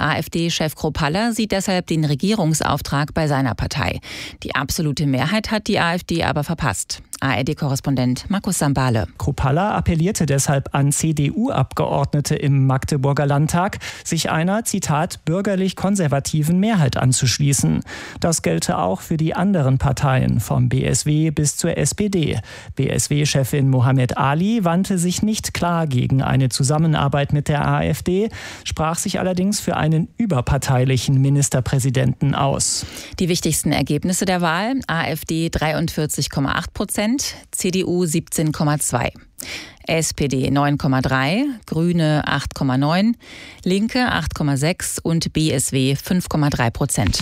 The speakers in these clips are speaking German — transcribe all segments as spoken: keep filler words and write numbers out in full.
AfD-Chef Kropalla sieht deshalb den Regierungsauftrag bei seiner Partei. Die absolute Mehrheit hat die AfD aber verpasst. A R D-Korrespondent Markus Sambale. Kropalla appellierte deshalb an C D U-Abgeordnete im Magdeburger Landtag, sich einer, Zitat, bürgerlich-konservativen Mehrheit anzuschließen. Das gelte auch für die anderen Parteien, vom B S W bis zur S P D. B S W-Chefin Mohammed Ali wandte sich nicht klar gegen eine Zusammenarbeit mit der AfD, sprach sich allerdings für einen überparteilichen Ministerpräsidenten aus. Die wichtigsten Ergebnisse der Wahl: AfD dreiundvierzig Komma acht Prozent, C D U siebzehn Komma zwei, S P D neun Komma drei, Grüne acht Komma neun, Linke acht Komma sechs und B S W fünf Komma drei Prozent.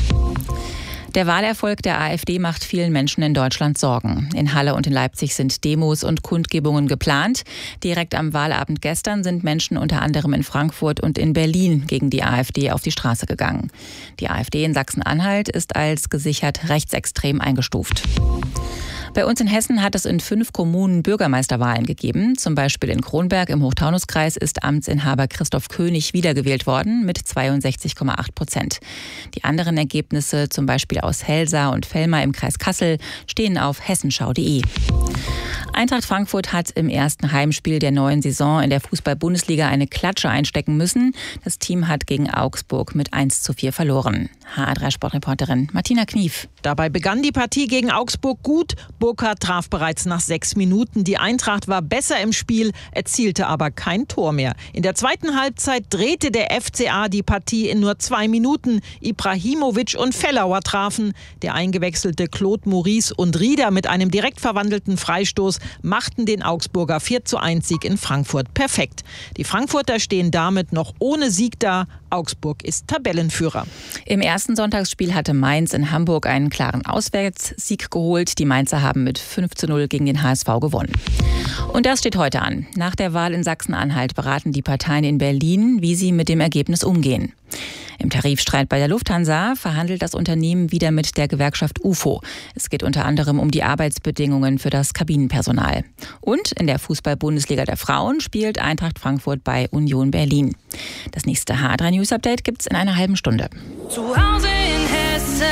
Der Wahlerfolg der AfD macht vielen Menschen in Deutschland Sorgen. In Halle und in Leipzig sind Demos und Kundgebungen geplant. Direkt am Wahlabend gestern sind Menschen unter anderem in Frankfurt und in Berlin gegen die AfD auf die Straße gegangen. Die AfD in Sachsen-Anhalt ist als gesichert rechtsextrem eingestuft. Bei uns in Hessen hat es in fünf Kommunen Bürgermeisterwahlen gegeben. Zum Beispiel in Kronberg im Hochtaunuskreis ist Amtsinhaber Christoph König wiedergewählt worden mit zweiundsechzig Komma acht Prozent. Die anderen Ergebnisse, zum Beispiel aus Helsa und Vellmar im Kreis Kassel, stehen auf hessenschau punkt de. Eintracht Frankfurt hat im ersten Heimspiel der neuen Saison in der Fußball-Bundesliga eine Klatsche einstecken müssen. Das Team hat gegen Augsburg mit eins zu vier verloren. H A drei Sportreporterin Martina Knief. Dabei begann die Partie gegen Augsburg gut. Burkhardt traf bereits nach sechs Minuten. Die Eintracht war besser im Spiel, erzielte aber kein Tor mehr. In der zweiten Halbzeit drehte der F C A die Partie in nur zwei Minuten. Ibrahimovic und Fellauer trafen. Der eingewechselte Claude Maurice und Rieder mit einem direkt verwandelten Freistoß machten den Augsburger vier zu eins Sieg in Frankfurt perfekt. Die Frankfurter stehen damit noch ohne Sieg da. Augsburg ist Tabellenführer. Im ersten Sonntagsspiel hatte Mainz in Hamburg einen klaren Auswärtssieg geholt. Die Mainzer haben mit fünf zu null gegen den H S V gewonnen. Und das steht heute an. Nach der Wahl in Sachsen-Anhalt beraten die Parteien in Berlin, wie sie mit dem Ergebnis umgehen. Im Tarifstreit bei der Lufthansa verhandelt das Unternehmen wieder mit der Gewerkschaft U F O. Es geht unter anderem um die Arbeitsbedingungen für das Kabinenpersonal. Und in der Fußball-Bundesliga der Frauen spielt Eintracht Frankfurt bei Union Berlin. Das nächste H A drei News Update gibt's in einer halben Stunde. Zu Hause in Hessen.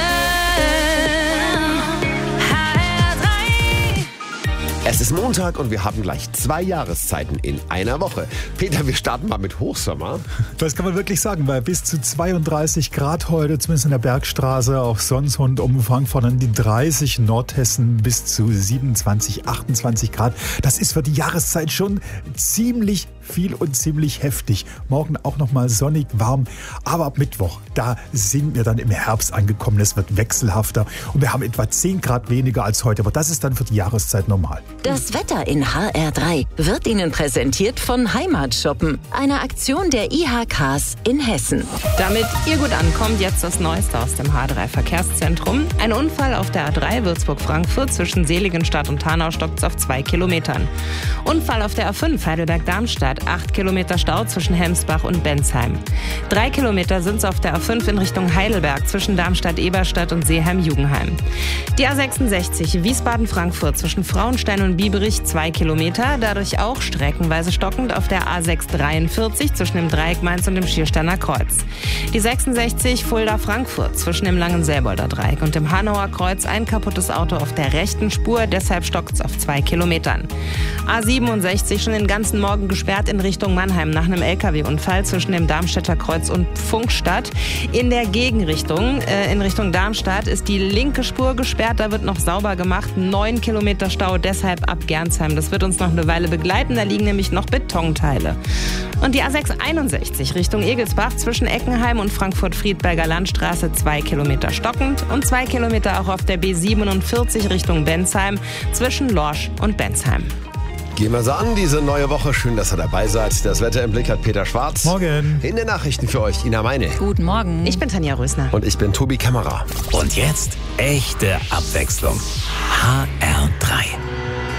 Es ist Montag und wir haben gleich zwei Jahreszeiten in einer Woche. Peter, wir starten mal mit Hochsommer. Das kann man wirklich sagen, weil bis zu zweiunddreißig Grad heute, zumindest in der Bergstraße, auch sonst rund um Frankfurt an die dreißig, Nordhessen bis zu siebenundzwanzig, achtundzwanzig Grad. Das ist für die Jahreszeit schon ziemlich viel und ziemlich heftig. Morgen auch nochmal sonnig, warm, aber ab Mittwoch, da sind wir dann im Herbst angekommen. Es wird wechselhafter und wir haben etwa zehn Grad weniger als heute, aber das ist dann für die Jahreszeit normal. Das Wetter in H R drei wird Ihnen präsentiert von Heimatshoppen, einer Aktion der I H Ks in Hessen. Damit ihr gut ankommt, jetzt das Neueste aus dem H drei Verkehrszentrum. Ein Unfall auf der A drei Würzburg-Frankfurt zwischen Seligenstadt und Hanau stockt auf zwei Kilometern. Unfall auf der A fünf Heidelberg-Darmstadt, acht Kilometer Stau zwischen Hemsbach und Bensheim. Drei Kilometer sind es auf der A fünf in Richtung Heidelberg zwischen Darmstadt-Eberstadt und Seeheim-Jugenheim. Die A sechsundsechzig Wiesbaden-Frankfurt zwischen Frauenstein und Bieberich, zwei Kilometer, dadurch auch streckenweise stockend auf der A sechs dreiundvierzig zwischen dem Dreieck Mainz und dem Schiersteiner Kreuz. Die sechsundsechzig Fulda-Frankfurt zwischen dem Langenselbolder Dreieck und dem Hanauer Kreuz, ein kaputtes Auto auf der rechten Spur, deshalb stockt es auf zwei Kilometern. A siebenundsechzig schon den ganzen Morgen gesperrt in Richtung Mannheim nach einem L K W-Unfall zwischen dem Darmstädter Kreuz und Funkstadt. In der Gegenrichtung, äh, in Richtung Darmstadt, ist die linke Spur gesperrt, da wird noch sauber gemacht, neun Kilometer Stau, deshalb ab Gernsheim. Das wird uns noch eine Weile begleiten, da liegen nämlich noch Betonteile. Und die A sechs einundsechzig Richtung Egelsbach zwischen Eckenheim und Frankfurt-Friedberger Landstraße, zwei Kilometer stockend und zwei Kilometer auch auf der B siebenundvierzig Richtung Bensheim zwischen Lorsch und Bensheim. Gehen wir so an, diese neue Woche. Schön, dass ihr dabei seid. Das Wetter im Blick hat Peter Schwarz. Morgen. In den Nachrichten für euch Ina Meine. Guten Morgen. Ich bin Tanja Rösner. Und ich bin Tobi Kämmerer. Und jetzt echte Abwechslung. H R drei.